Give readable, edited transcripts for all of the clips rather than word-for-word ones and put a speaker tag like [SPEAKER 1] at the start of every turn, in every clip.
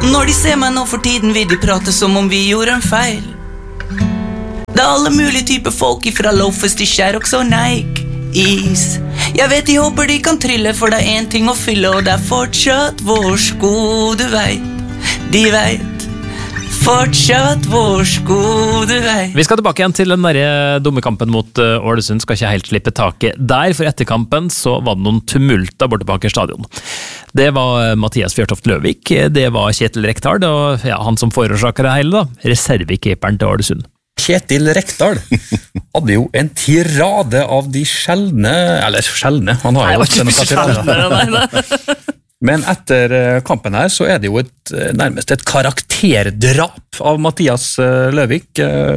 [SPEAKER 1] Når de ser meg nå for tiden vil de prate som om vi gjorde en feil. Det alle mulige typer folk ifra loafers til Sherrox og Nike Is. Jeg vet de håper de kan trille, for det en ting å fylle, og det fortsatt vår sko, du vet. De vet. Fortsatt vår sko, du vet.
[SPEAKER 2] Vi skal tilbake igjen til den der dumme kampen mot Ålesund. Skal ikke helt slippe taket der, for etter kampen så var det noen tumulter borte på Aker stadion. Det var Mathias Fjørtoft Løvik, det var Kjetil Rekdal, og han som forårsaker det hele da, reservekeeperen til Ålesund.
[SPEAKER 3] Kjetil Rekdal hadde jo en tirade av de sjeldne, han har jo også noen tirade. Men etter kampen her så det jo nærmest et karakterdrap av Mathias Løvik.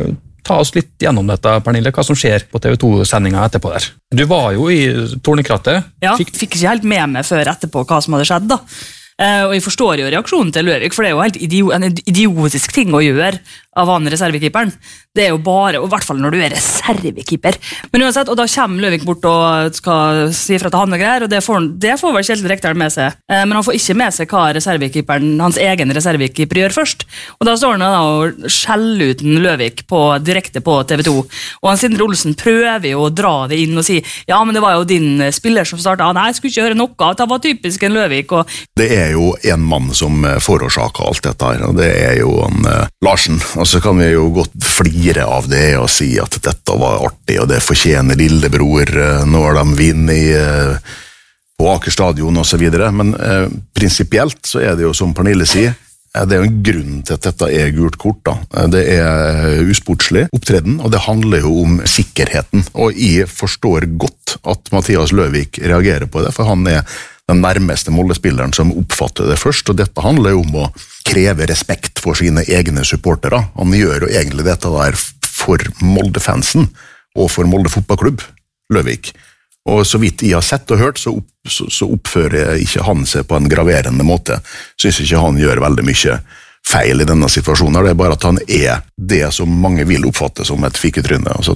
[SPEAKER 3] Ta oss litt gjennom dette, Pernille, hva som skjer på TV2-sendingen etterpå der. Du var jo i Tornekrattet.
[SPEAKER 4] Ja, fikk ikke helt med meg før etterpå hva som hadde skjedd da. Og jeg forstår jo reaksjonen til Løvik, for det jo helt en idiotisk ting å gjøre av han reservekeeperen. Det jo bare, og i hvert fall når du reservekeeper. Men uansett, og da kommer Løvik bort og skal si fra til han og greier, og det får vel Kjetil Rekdal med seg. Men han får ikke med seg hva reservekeeperen, hans egen reservekeeper gjør først. Og da står han da og skjeller ut Løvik direkte på TV2. Og han Sindre Olsen prøver jo å dra det inn og si, ja, men det var jo din spiller som startet. Nei, jeg skulle ikke høre noe, det var typisk en Løvik.
[SPEAKER 5] Det jo en mann som forårsaker alt dette her, og det jo Larsen. Og så kan vi jo godt flire av det og si at dette var artig, og det fortjener lillebror når de vinner på Aker stadion og så videre. Men prinsipielt så det jo som Pernille sier, det jo en grunn til at dette gult kort da. Det usportslig opptreden, og det handler jo om sikkerheten. Og jeg forstår godt at Mathias Løvik reagerer på det, for han den nærmeste Molde-spilleren som oppfatter det først, og dette handler jo om å kreve respekt for sine egne supportere. Han gjør jo egentlig dette der for Molde-fansen og for Molde fotballklubb, Løvik. Og så vidt jeg har sett og hørt, så oppfører ikke han seg på en graverende måte. Synes ikke han gjør veldig mye feil i denne situasjonen. Det bare at han det som mange vil oppfatte som et fiketryne. Altså,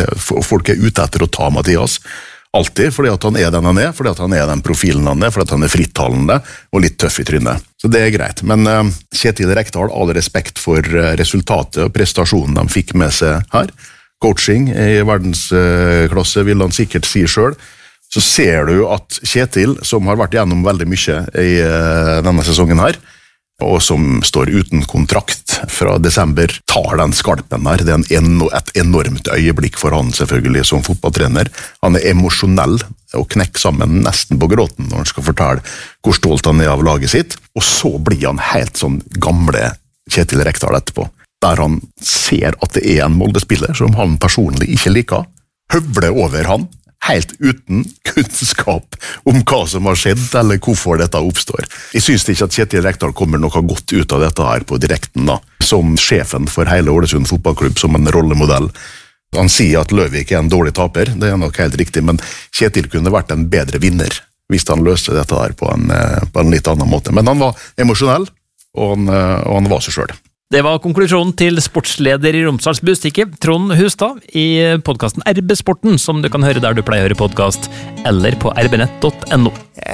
[SPEAKER 5] folk ute etter å ta Mathias, alltid, fordi at han den han fordi at han den profilen han fordi at han frittalende og litt tøff i trynet. Så det greit. Men Kjetil Rekdal, all respekt for resultatet og prestasjonen de fikk med seg her. Coaching i verdensklasse, vil han sikkert si selv. Så ser du at Kjetil, som har vært gjennom veldig mye i denne sesongen her, og som står uten kontrakt fra desember, tar den skalpen her. Det et enormt øyeblikk for han selvfølgelig som fotballtrener. Han emosjonell og knekker sammen nesten på gråten når han skal fortelle hvor stolt han av laget sitt. Og så blir han helt sånn gamle Kjetil Rekdal etterpå, der han ser at det en Molde-spiller som han personlig ikke liker, høvler over han, helt uten kunnskap om hva som har skjedd, eller hvorfor dette oppstår. Jeg synes ikke at Kjetil Rekdal kommer noe godt ut av dette her på direkten da, som sjefen for hele Ålesund fotballklubb, som en rollemodell. Han sier at Løvik en dårlig taper, det nok helt riktig, men Kjetil kunne vært en bedre vinner, hvis han løste dette her på en litt annen måte. Men han var emosjonell, og han var seg selv.
[SPEAKER 2] Det var konklusjonen til sportsleder i Romsdals Bustikke, Trond Hustad, i podcasten RB Sporten, som du kan høre der du pleier å høre podcast, eller på rbnett.no.